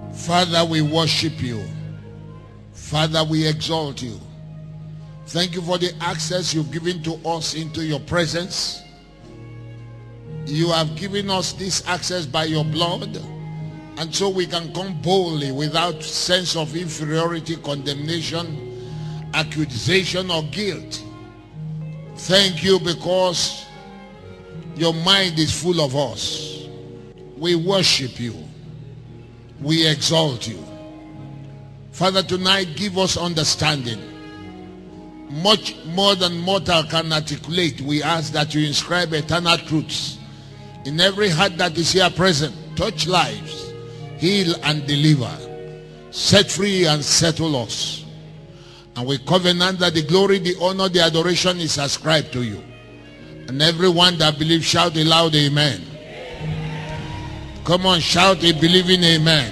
Father, we worship you. Father, we exalt you. Thank you for the access you've given to us into your presence. You have given us this access by your blood, and so we can come boldly without sense of inferiority, condemnation, accusation, or guilt. Thank you because your mind is full of us. We worship you. We exalt you. Father, tonight give us understanding. Much more than mortal can articulate. We ask that you inscribe eternal truths in every heart that is here present. Touch lives, heal and deliver, set free and settle us. And we covenant that the glory, the honor, the adoration is ascribed to you. And everyone that believes shout a loud amen. Come on, shout a believing amen.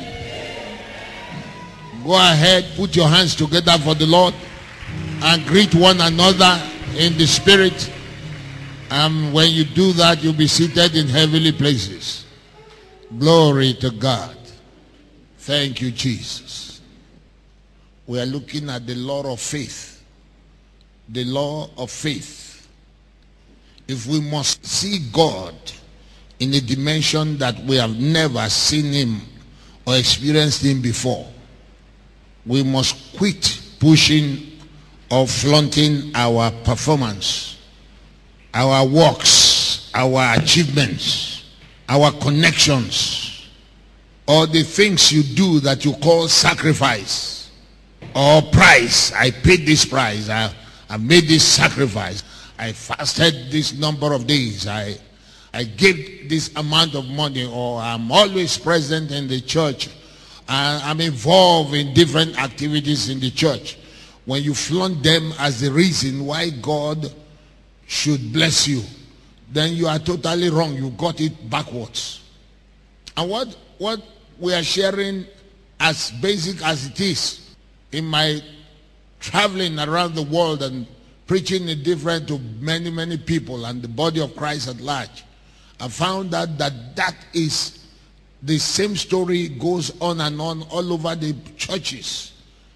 Go ahead, put your hands together for the Lord and greet one another in the spirit. And when you do that, you'll be seated in heavenly places. Glory to God. Thank you, Jesus. We are looking at the law of faith. The law of faith. If we must see God in a dimension that we have never seen him or experienced him before, we must quit pushing or flaunting our performance, our works, our achievements, our connections, or the things you do that you call sacrifice or price. I paid this price. I made this sacrifice. I fasted this number of days. I gave this amount of money, or I'm always present in the church. I'm involved in different activities in the church. When you flaunt them as the reason why God should bless you, then you are totally wrong. You got it backwards. And what we are sharing, as basic as it is, in my traveling around the world and preaching it different to many, many people and the body of Christ at large, I found out that is the same story goes on and on all over the churches.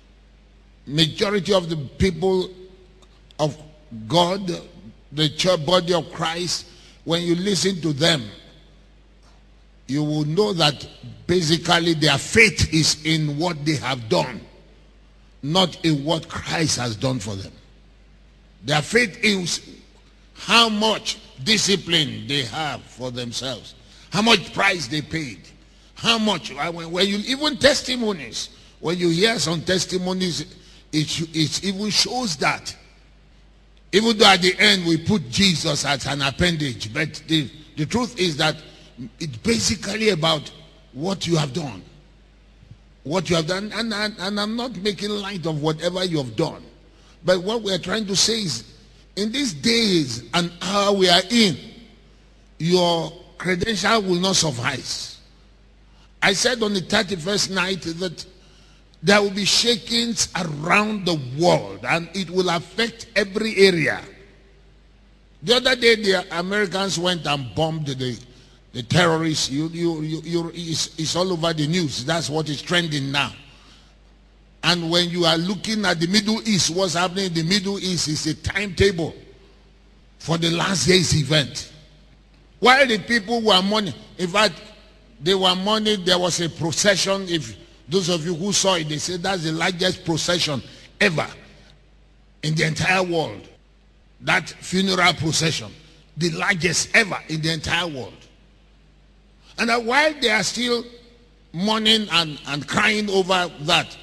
Majority of the people of God, the church body of Christ, when you listen to them, you will know that basically their faith is in what they have done, not in what Christ has done for them. Their faith is how much discipline they have for themselves, how much price they paid, how much. When you even testimonies, when you hear some testimonies, it even shows that. Even though at the end we put Jesus as an appendage, but the truth is that it's basically about what you have done. What you have done, and I'm not making light of whatever you have done. But what we are trying to say is, in these days and hour we are in, your credential will not suffice. I said on the 31st night that there will be shakings around the world, and it will affect every area. The other day, the Americans went and bombed the terrorists. It's all over the news. That's what is trending now. And when you are looking at the Middle East, what's happening in the Middle East is a timetable for the last day's event. While the people were mourning, in fact, they were mourning, there was a procession. If those of you who saw it, they said that's the largest procession ever in the entire world. That funeral procession, the largest ever in the entire world. And while they are still mourning and crying over that,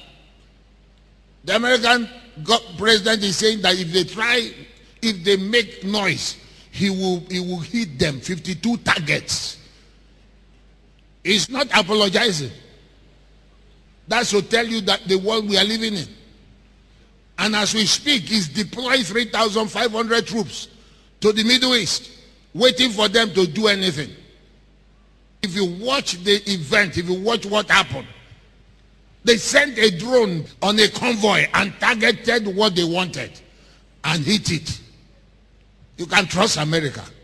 the American president is saying that if they make noise, he will hit them 52 targets. He's not apologizing. That's to tell you that the world we are living in. And as we speak, he's deploying 3,500 troops to the Middle East, waiting for them to do anything. If you watch the event, if you watch what happened, they sent a drone on a convoy and targeted what they wanted and hit it. You can trust America.